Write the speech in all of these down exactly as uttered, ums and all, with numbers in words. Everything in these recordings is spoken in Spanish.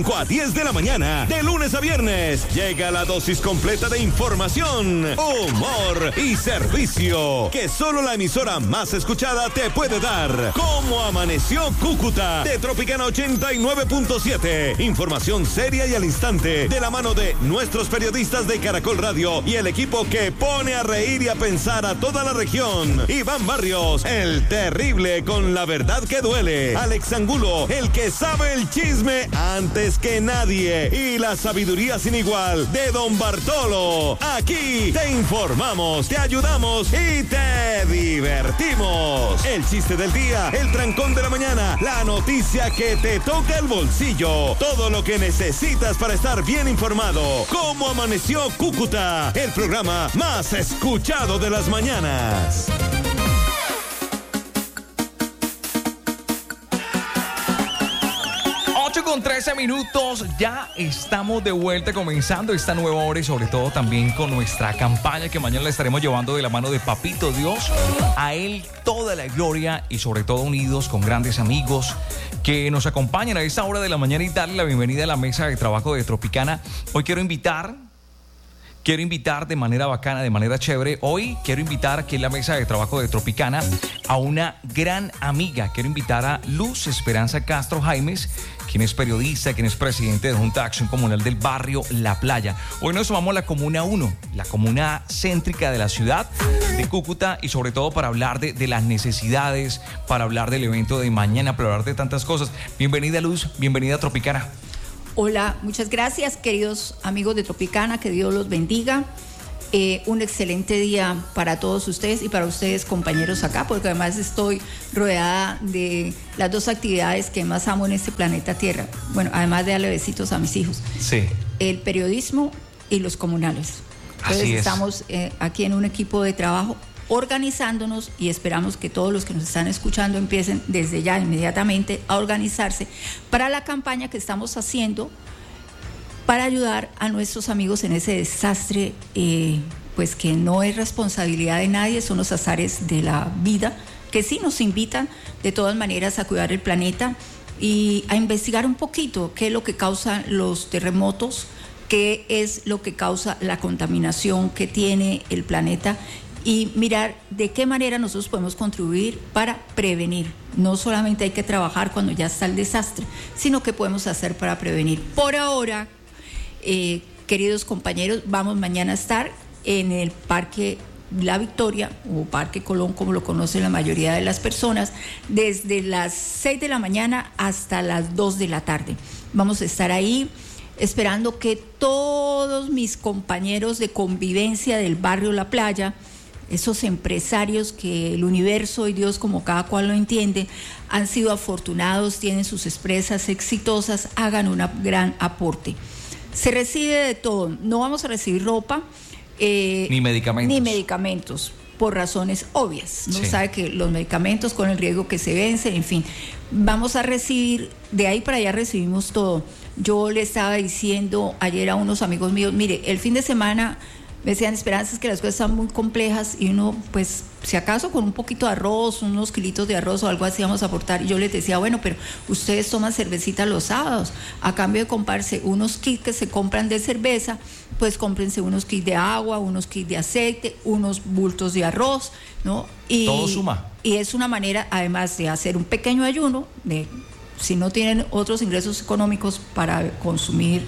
cinco a diez de la mañana, de lunes a viernes, llega la dosis completa de información, humor y servicio que solo la emisora más escuchada te puede dar. ¿Cómo amaneció Cúcuta? De Tropicana ochenta y nueve punto siete. Información seria y al instante, de la mano de nuestros periodistas de Caracol Radio y el equipo que pone a reír y a pensar a toda la región. Iván Barrios, el terrible con la verdad que duele. Alex Angulo, el que sabe el chisme antes que nadie. Y la sabiduría sin igual de Don Bartolo. Aquí te informamos, te ayudamos y te divertimos. El chiste del día, el trancón de la mañana, la noticia que te toca el bolsillo. Todo lo que necesitas para estar bien informado. ¿Cómo amaneció Cúcuta? El programa más escuchado de las mañanas. ocho con trece minutos, ya estamos de vuelta comenzando esta nueva hora y sobre todo también con nuestra campaña que mañana la estaremos llevando de la mano de Papito Dios. A Él toda la gloria y sobre todo unidos con grandes amigos que nos acompañan a esta hora de la mañana y darle la bienvenida a la mesa de trabajo de Tropicana. Hoy quiero invitar... Quiero invitar de manera bacana, de manera chévere. Hoy quiero invitar aquí en la mesa de trabajo de Tropicana a una gran amiga. Quiero invitar a Luz Esperanza Castro Jaimes, quien es periodista, quien es presidente de Junta de Acción Comunal del barrio La Playa. Hoy nos sumamos a la Comuna uno, la comuna céntrica de la ciudad de Cúcuta y sobre todo para hablar de, de las necesidades, para hablar del evento de mañana, para hablar de tantas cosas. Bienvenida Luz, bienvenida a Tropicana. Hola, muchas gracias, queridos amigos de Tropicana, que Dios los bendiga. Eh, un excelente día para todos ustedes y para ustedes, compañeros acá, porque además estoy rodeada de las dos actividades que más amo en este planeta Tierra. Bueno, además de darle besitos a mis hijos. Sí. El periodismo y los comunales. Entonces Así es. estamos eh, aquí en un equipo de trabajo organizándonos y esperamos que todos los que nos están escuchando empiecen desde ya inmediatamente a organizarse para la campaña que estamos haciendo para ayudar a nuestros amigos en ese desastre, eh, pues que no es responsabilidad de nadie, son los azares de la vida, que sí nos invitan de todas maneras a cuidar el planeta y a investigar un poquito qué es lo que causa los terremotos, qué es lo que causa la contaminación que tiene el planeta y mirar de qué manera nosotros podemos contribuir para prevenir. No solamente hay que trabajar cuando ya está el desastre, sino que podemos hacer para prevenir. Por ahora, eh, queridos compañeros, vamos mañana a estar en el Parque La Victoria, o Parque Colón, como lo conocen la mayoría de las personas, desde las seis de la mañana hasta las dos de la tarde. Vamos a estar ahí esperando que todos mis compañeros de convivencia del barrio La Playa, esos empresarios que el universo y Dios, como cada cual lo entiende, han sido afortunados, tienen sus empresas exitosas, hagan un gran aporte. Se recibe de todo, no vamos a recibir ropa, eh, ni medicamentos. Ni medicamentos, por razones obvias. No sí. sabe que los medicamentos con el riesgo que se vencen, en fin. Vamos a recibir, de ahí para allá recibimos todo. Yo le estaba diciendo ayer a unos amigos míos, mire, el fin de semana me decían, Esperanza, es que las cosas están muy complejas y uno, pues, si acaso con un poquito de arroz, unos kilitos de arroz o algo así vamos a aportar. Y yo les decía, bueno, pero ustedes toman cervecita los sábados, a cambio de comprarse unos kits que se compran de cerveza, pues cómprense unos kits de agua, unos kits de aceite, unos bultos de arroz, ¿no? Y, todo suma. Y es una manera, además de hacer un pequeño ayuno, de si no tienen otros ingresos económicos para consumir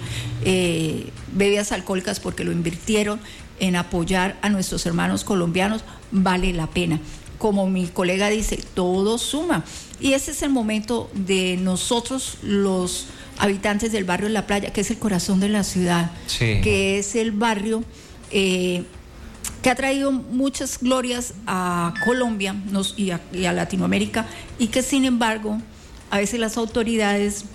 eh, bebidas alcohólicas porque lo invirtieron en apoyar a nuestros hermanos colombianos, vale la pena. Como mi colega dice, todo suma. Y ese es el momento de nosotros, los habitantes del barrio La Playa, que es el corazón de la ciudad, sí. que es el barrio eh, que ha traído muchas glorias a Colombia nos, y, a, y a Latinoamérica, y que sin embargo a veces las autoridades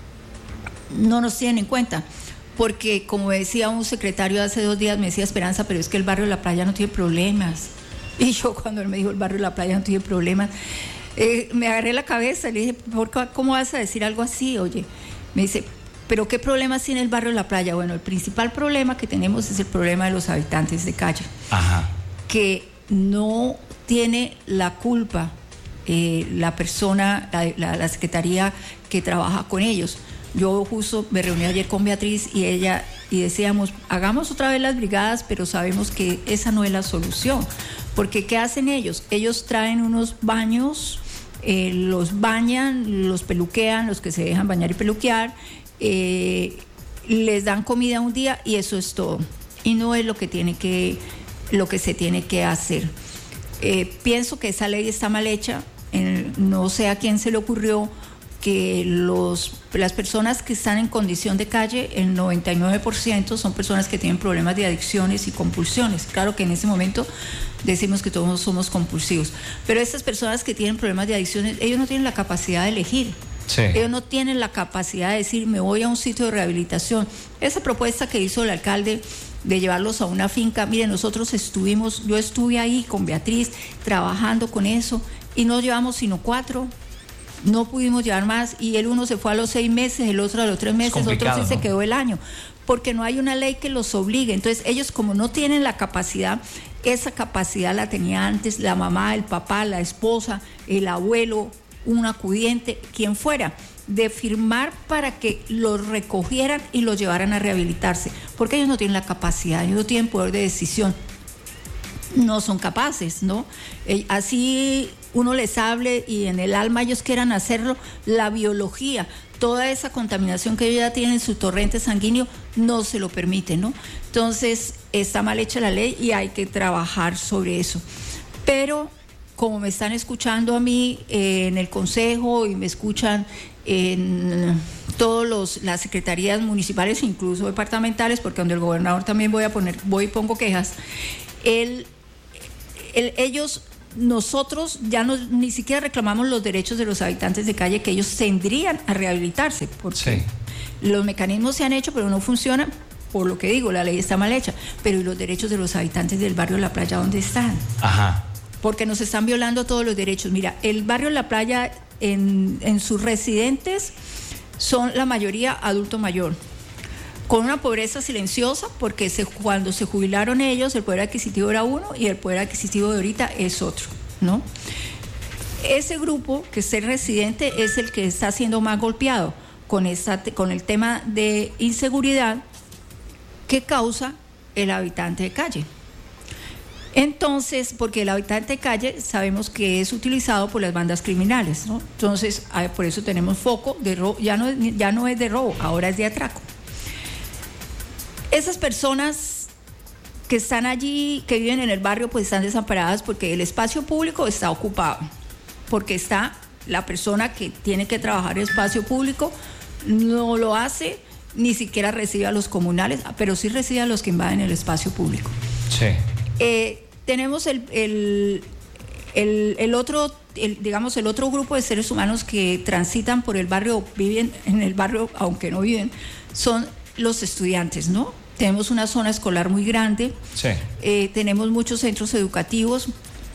no nos tienen en cuenta. Porque, como decía un secretario hace dos días, me decía, Esperanza, pero es que el barrio de La Playa no tiene problemas. Y yo, cuando él me dijo el barrio de La Playa no tiene problemas, eh, me agarré la cabeza y le dije, ¿por qué, ¿cómo vas a decir algo así? Oye, me dice, ¿pero qué problemas tiene el barrio de La Playa? Bueno, el principal problema que tenemos es el problema de los habitantes de calle. Ajá. Que no tiene la culpa eh, la persona, la, la, la secretaría que trabaja con ellos. Yo justo me reuní ayer con Beatriz y ella, y decíamos, hagamos otra vez las brigadas, pero sabemos que esa no es la solución. Porque ¿qué hacen ellos? Ellos traen unos baños, eh, los bañan, los peluquean, los que se dejan bañar y peluquear, eh, les dan comida un día y eso es todo. Y no es lo que tiene que, lo que se tiene que hacer. Eh, pienso que esa ley está mal hecha. Eh, no sé a quién se le ocurrió que los, las personas que están en condición de calle, el noventa y nueve por ciento son personas que tienen problemas de adicciones y compulsiones. Claro que en ese momento decimos que todos somos compulsivos, pero estas personas que tienen problemas de adicciones, ellos no tienen la capacidad de elegir. Sí. Ellos no tienen la capacidad de decir, me voy a un sitio de rehabilitación. Esa propuesta que hizo el alcalde de llevarlos a una finca, miren, nosotros estuvimos, yo estuve ahí con Beatriz trabajando con eso y no llevamos sino cuatro. No pudimos llevar más y el uno se fue a los seis meses, el otro a los tres meses, otro sí, ¿no? Se quedó el año, porque no hay una ley que los obligue. Entonces ellos, como no tienen la capacidad, esa capacidad la tenía antes la mamá, el papá, la esposa, el abuelo, un acudiente, quien fuera, de firmar para que los recogieran y los llevaran a rehabilitarse, porque ellos no tienen la capacidad, ellos no tienen poder de decisión, no son capaces, ¿no? Eh, así uno les hable y en el alma ellos quieran hacerlo, la biología, toda esa contaminación que ellos ya tienen en su torrente sanguíneo no se lo permite, ¿no? Entonces está mal hecha la ley y hay que trabajar sobre eso. Pero como me están escuchando a mí eh, en el consejo y me escuchan en todas las secretarías municipales, incluso departamentales, porque donde el gobernador también voy a poner, voy y pongo quejas, él, él, ellos, nosotros ya no, ni siquiera reclamamos los derechos de los habitantes de calle, que ellos tendrían a rehabilitarse, porque sí. Los mecanismos se han hecho, pero no funcionan, por lo que digo, la ley está mal hecha, pero ¿y los derechos de los habitantes del barrio La Playa dónde están? Ajá. Porque nos están violando todos los derechos. Mira, el barrio La Playa, en, en sus residentes, son la mayoría adulto mayor, con una pobreza silenciosa, porque se, cuando se jubilaron ellos, el poder adquisitivo era uno y el poder adquisitivo de ahorita es otro, ¿no? Ese grupo que es el residente es el que está siendo más golpeado con, esta, con el tema de inseguridad que causa el habitante de calle. Entonces, porque el habitante de calle sabemos que es utilizado por las bandas criminales, ¿no? Entonces, por eso tenemos foco de robo, ya no, ya no es de robo, ahora es de atraco. Esas personas que están allí, que viven en el barrio, pues están desamparadas porque el espacio público está ocupado, porque está la persona que tiene que trabajar el espacio público, no lo hace, ni siquiera recibe a los comunales, pero sí recibe a los que invaden el espacio público. Sí. Eh, tenemos el, el, el, el otro, el, digamos, el otro grupo de seres humanos que transitan por el barrio, viven en el barrio, aunque no viven, son los estudiantes, ¿no? Tenemos una zona escolar muy grande, sí. eh, tenemos muchos centros educativos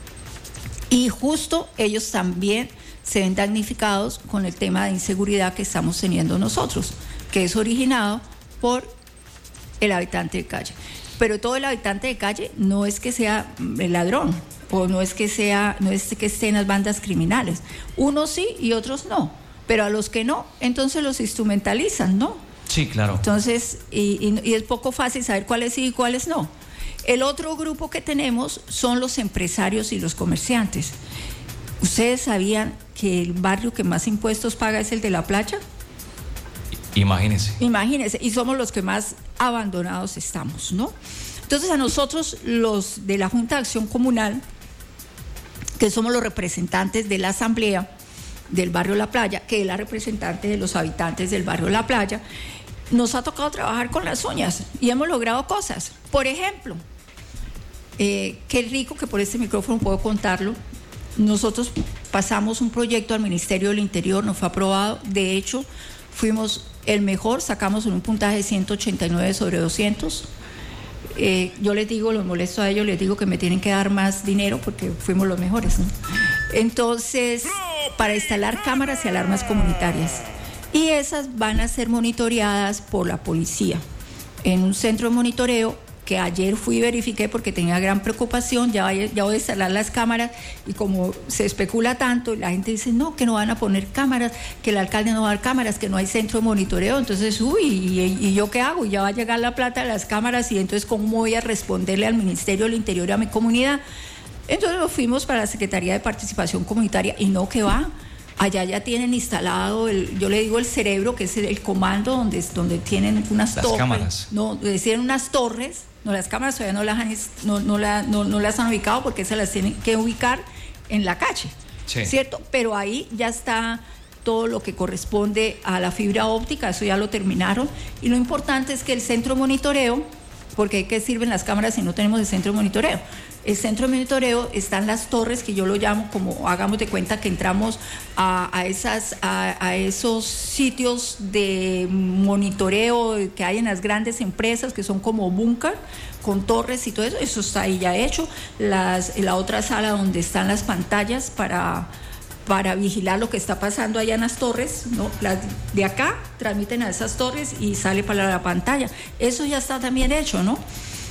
y justo ellos también se ven damnificados con el tema de inseguridad que estamos teniendo nosotros, que es originado por el habitante de calle. Pero todo el habitante de calle no es que sea el ladrón, o no es que sea, no es que estén las bandas criminales. Unos sí y otros no, pero a los que no, entonces los instrumentalizan, ¿no? Sí, claro. Entonces, y, y, y es poco fácil saber cuáles sí y cuáles no. El otro grupo que tenemos son los empresarios y los comerciantes. ¿Ustedes sabían que el barrio que más impuestos paga es el de La Playa? Imagínense. Imagínense, y somos los que más abandonados estamos, ¿no? Entonces a nosotros, los de la Junta de Acción Comunal, que somos los representantes de la Asamblea del barrio La Playa, que es la representante de los habitantes del barrio La Playa, nos ha tocado trabajar con las uñas y hemos logrado cosas. Por ejemplo, eh, qué rico que por este micrófono puedo contarlo. Nosotros pasamos un proyecto al Ministerio del Interior, nos fue aprobado, de hecho fuimos el mejor, sacamos un puntaje de ciento ochenta y nueve sobre doscientos. Eh, yo les digo, los molesto a ellos, les digo que me tienen que dar más dinero porque fuimos los mejores, ¿no? Entonces, para instalar cámaras y alarmas comunitarias. Y esas van a ser monitoreadas por la policía en un centro de monitoreo porque ayer fui y verifiqué porque tenía gran preocupación, ya voy, ya voy a instalar las cámaras y como se especula tanto, la gente dice no, que no van a poner cámaras, que el alcalde no va a dar cámaras, que no hay centro de monitoreo, entonces uy, ¿y, y yo qué hago? Ya va a llegar la plata de las cámaras y entonces ¿cómo voy a responderle al Ministerio del Interior y a mi comunidad? Entonces nos fuimos para la Secretaría de Participación Comunitaria y no, que va. Allá ya tienen instalado, el, yo le digo el cerebro, que es el, el comando donde, donde tienen unas las torres. cámaras. No, decían unas torres, no, las cámaras todavía no las han, no, no, la, no, no las han ubicado porque se las tienen que ubicar en la calle, sí. ¿cierto? Pero ahí ya está todo lo que corresponde a la fibra óptica, eso ya lo terminaron. Y lo importante es que el centro de monitoreo, porque ¿de qué sirven las cámaras si no tenemos el centro de monitoreo? El centro de monitoreo están las torres, que yo lo llamo como, hagamos de cuenta que entramos a, a, esas, a, a esos sitios de monitoreo que hay en las grandes empresas, que son como búnker, con torres y todo eso, eso está ahí ya hecho. Las, la otra sala donde están las pantallas para, para vigilar lo que está pasando allá en las torres, ¿no? Las de acá transmiten a esas torres y sale para la pantalla. Eso ya está también hecho, ¿no?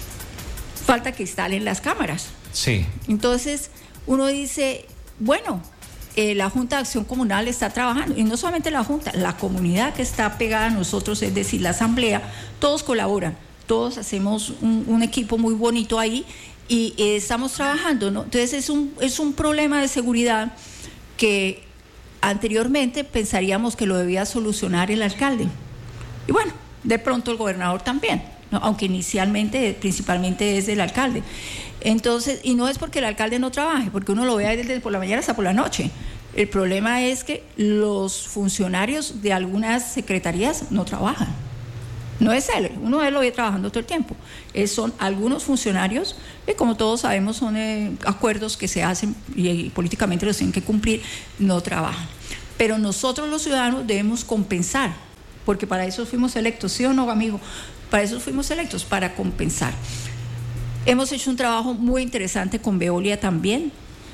Falta que instalen las cámaras. Sí. Entonces, uno dice, bueno, eh, la Junta de Acción Comunal está trabajando, y no solamente la Junta, la comunidad que está pegada a nosotros, es decir, la Asamblea, todos colaboran, todos hacemos un, un equipo muy bonito ahí y eh, estamos trabajando, ¿no? Entonces, es un, es un problema de seguridad que anteriormente pensaríamos que lo debía solucionar el alcalde. Y bueno, de pronto el gobernador también, ¿no? Aunque inicialmente, principalmente es del alcalde. Entonces, y no es porque el alcalde no trabaje, porque uno lo vea desde por la mañana hasta por la noche. El problema es que los funcionarios de algunas secretarías no trabajan. No es él, uno de él lo ve trabajando todo el tiempo. Es, son algunos funcionarios, que como todos sabemos son eh, acuerdos que se hacen y, y políticamente los tienen que cumplir, no trabajan. Pero nosotros los ciudadanos debemos compensar, porque para eso fuimos electos, ¿sí o no, amigo? Para eso fuimos electos, para compensar. Hemos hecho un trabajo muy interesante con Veolia también.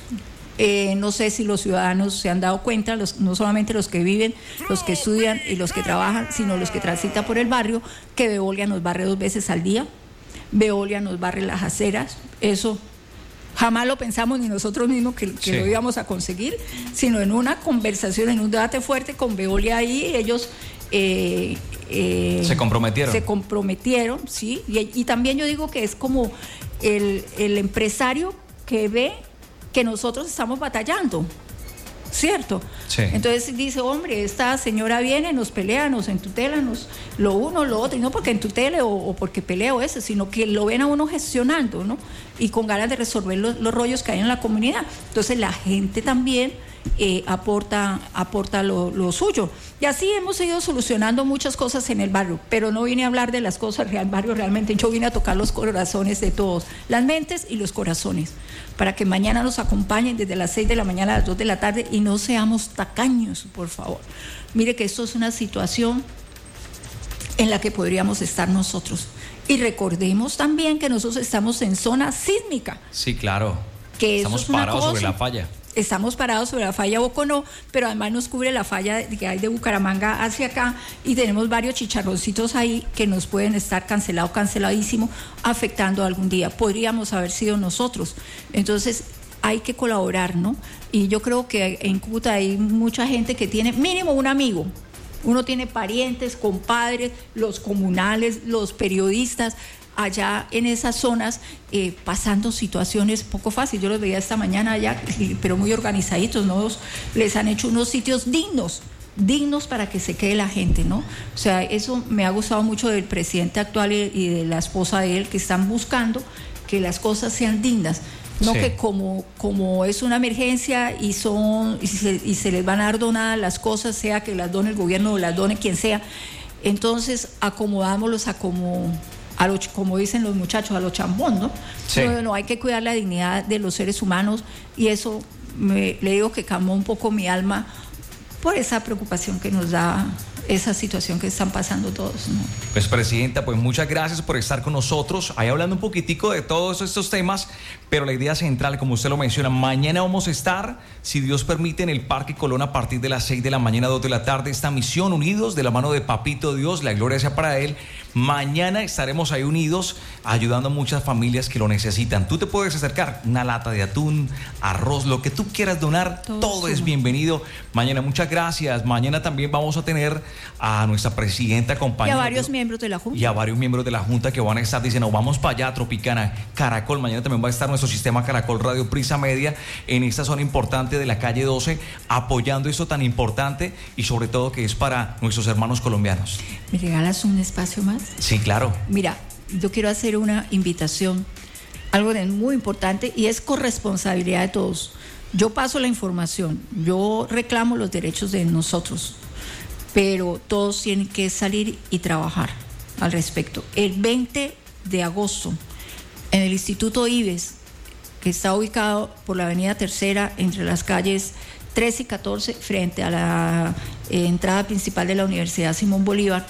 Eh, no sé si los ciudadanos se han dado cuenta, los, no solamente los que viven, los que estudian y los que trabajan, sino los que transitan por el barrio, que Veolia nos barre dos veces al día. Veolia nos barre las aceras. Eso jamás lo pensamos ni nosotros mismos que, que sí. lo íbamos a conseguir, sino en una conversación, en un debate fuerte con Veolia ahí, ellos... Eh, eh, se comprometieron. Se comprometieron, sí. Y, y también yo digo que es como el, el empresario que ve que nosotros estamos batallando, ¿cierto? Sí. Entonces dice, hombre, esta señora viene, nos pelea, nos entutela, nos lo uno, lo otro, y no porque entutele o, o porque peleo eso, sino que lo ven a uno gestionando, ¿no? Y con ganas de resolver los, los rollos que hay en la comunidad. Entonces la gente también eh, aporta, aporta lo, lo suyo. Y así hemos ido solucionando muchas cosas en el barrio, pero no vine a hablar de las cosas del barrio realmente, yo vine a tocar los corazones de todos, las mentes y los corazones, para que mañana nos acompañen desde las seis de la mañana a las dos de la tarde y no seamos tacaños, por favor. Mire que esto es una situación en la que podríamos estar nosotros. Y recordemos también que nosotros estamos en zona sísmica. Sí, claro. Que estamos eso es parados una cosa. sobre la falla. Estamos parados sobre la falla Boconó, pero además nos cubre la falla que hay de Bucaramanga hacia acá y tenemos varios chicharroncitos ahí que nos pueden estar cancelados, canceladísimo, afectando algún día. Podríamos haber sido nosotros. Entonces hay que colaborar, ¿no? Y yo creo que en Cúcuta hay mucha gente que tiene mínimo un amigo. Uno tiene parientes, compadres, los comunales, los periodistas, allá en esas zonas eh, pasando situaciones poco fáciles. Yo los veía esta mañana allá, pero muy organizaditos, ¿no? Les han hecho unos sitios dignos, dignos para que se quede la gente, ¿no? O sea, eso me ha gustado mucho del presidente actual y, y de la esposa de él, que están buscando que las cosas sean dignas. No sí. que como, como es una emergencia y son y se, y se les van a dar donadas las cosas, sea que las done el gobierno o las done quien sea, entonces acomodámoslos a como... a lo, como dicen los muchachos, a lo chambón, ¿no? Sí. No, no, hay que cuidar la dignidad de los seres humanos y eso me, le digo que calmó un poco mi alma por esa preocupación que nos da esa situación que están pasando todos, ¿no? Pues, presidenta, pues muchas gracias por estar con nosotros, ahí hablando un poquitico de todos estos temas, pero la idea central, como usted lo menciona, mañana vamos a estar, si Dios permite, en el Parque Colón a partir de las seis de la mañana, dos de la tarde, esta misión Unidos, de la mano de Papito Dios, la gloria sea para Él. Mañana estaremos ahí unidos, ayudando a muchas familias que lo necesitan. Tú te puedes acercar, una lata de atún, arroz, lo que tú quieras donar, todo, todo es bienvenido. Mañana, muchas gracias. Mañana también vamos a tener a nuestra presidenta acompañada. Y a varios miembros de la Junta. Y a varios miembros de la Junta que van a estar diciendo, vamos para allá, Tropicana, Caracol. Mañana también va a estar nuestro sistema Caracol Radio Prisa Media en esta zona importante de la calle doce, apoyando esto tan importante y sobre todo que es para nuestros hermanos colombianos. ¿Me regalas un espacio más? Sí, claro. Mira, yo quiero hacer una invitación, algo de muy importante y es corresponsabilidad de todos. Yo paso la información, yo reclamo los derechos de nosotros, pero todos tienen que salir y trabajar al respecto. El veinte de agosto, en el Instituto Ives, que está ubicado por la avenida Tercera, entre las calles trece y catorce, frente a la eh, entrada principal de la Universidad Simón Bolívar,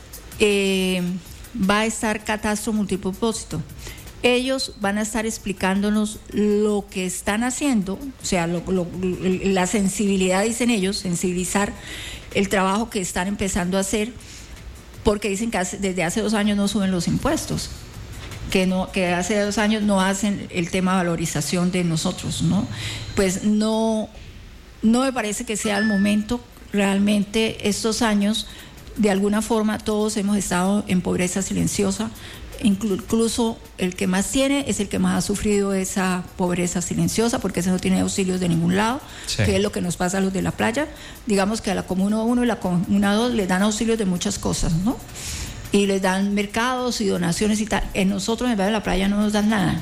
eh, va a estar Catastro Multipropósito. Ellos van a estar explicándonos lo que están haciendo, o sea, lo, lo, la sensibilidad, dicen ellos, sensibilizar el trabajo que están empezando a hacer, porque dicen que hace, desde hace dos años no suben los impuestos, que, no, que hace dos años no hacen el tema de valorización de nosotros, ¿no? Pues no, no me parece que sea el momento. Realmente estos años, de alguna forma, todos hemos estado en pobreza silenciosa. Incluso el que más tiene es el que más ha sufrido esa pobreza silenciosa, porque ese no tiene auxilios de ningún lado, sí. Que es lo que nos pasa a los de la playa. Digamos que a la Comuna uno y la Comuna dos les dan auxilios de muchas cosas, ¿no? Y les dan mercados y donaciones y tal. En nosotros en el barrio de la playa no nos dan nada.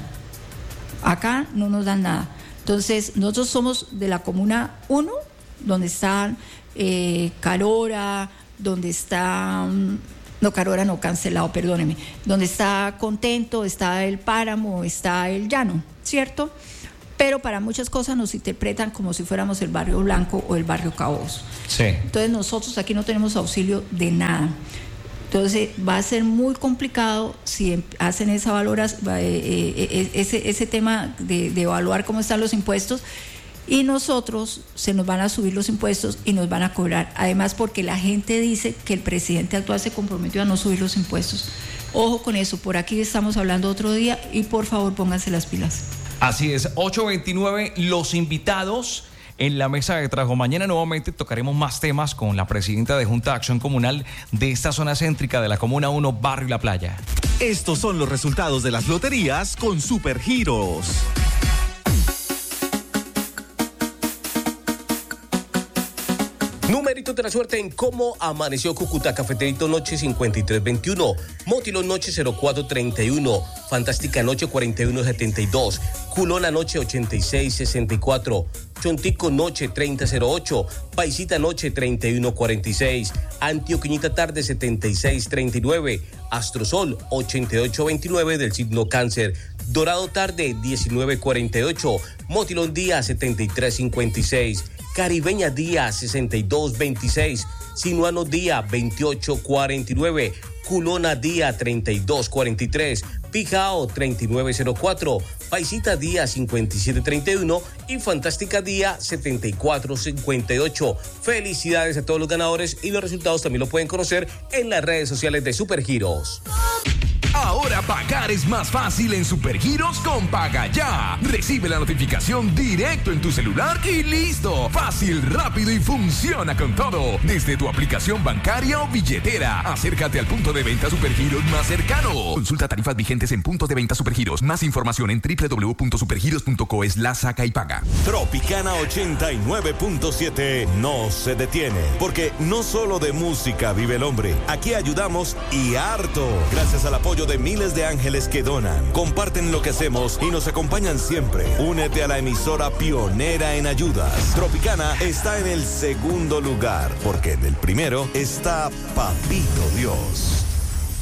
Acá no nos dan nada. Entonces, nosotros somos de la Comuna uno, donde están eh, Carora, donde está... No, Carora no, cancelado, perdóneme. Donde está Contento, está el Páramo, está el Llano, ¿cierto? Pero para muchas cosas nos interpretan como si fuéramos el barrio Blanco o el barrio Caobos. Sí. Entonces nosotros aquí no tenemos auxilio de nada. Entonces va a ser muy complicado si hacen esa valoración, eh, eh, ese, ese tema de, de evaluar cómo están los impuestos. Y nosotros se nos van a subir los impuestos y nos van a cobrar. Además, porque la gente dice que el presidente actual se comprometió a no subir los impuestos. Ojo con eso, por aquí estamos hablando otro día y por favor pónganse las pilas. Así es, ocho veintinueve, los invitados en la mesa de trabajo. Mañana nuevamente tocaremos más temas con la presidenta de Junta de Acción Comunal de esta zona céntrica de la Comuna uno, Barrio La Playa. Estos son los resultados de las loterías con Supergiros. Numeritos de la suerte en cómo amaneció Cúcuta. Cafeterito Noche cincuenta y tres veintiuno, Mótilo Noche cero cuatro treinta y uno, Fantástica Noche cuarenta y uno setenta y dos, Culona Noche ochenta y seis sesenta y cuatro, Chontico Noche treinta cero ocho, Paisita Noche treinta y uno cuarenta y seis, Antioqueñita Tarde setenta y seis treinta y nueve, Astrosol ochenta y ocho veintinueve del signo Cáncer, Dorado Tarde diecinueve cuarenta y ocho, Motilón Día setenta y tres cincuenta y seis, Caribeña Día sesenta y dos veintiséis, Sinuano Día veintiocho cuarenta y nueve, Culona Día treinta y dos cuarenta y tres, Pijao treinta y nueve cero cuatro, Paisita Día cincuenta y siete treinta y uno y Fantástica Día setenta y cuatro cincuenta y ocho. Felicidades a todos los ganadores y los resultados también lo pueden conocer en las redes sociales de Supergiros. Ahora pagar es más fácil en Supergiros con Paga Ya. Recibe la notificación directo en tu celular y listo. Fácil, rápido y funciona con todo. Desde tu aplicación bancaria o billetera. Acércate al punto de venta Supergiros más cercano. Consulta tarifas vigentes en puntos de venta Supergiros. Más información en doble u doble u doble u punto supergiros punto co slash saca y paga. Tropicana ochenta y nueve punto siete no se detiene, porque no solo de música vive el hombre. Aquí ayudamos y harto. Gracias al apoyo de miles de ángeles que donan, comparten lo que hacemos y nos acompañan siempre. Únete a la emisora pionera en ayudas. Tropicana está en el segundo lugar, porque en el primero está Papito Dios.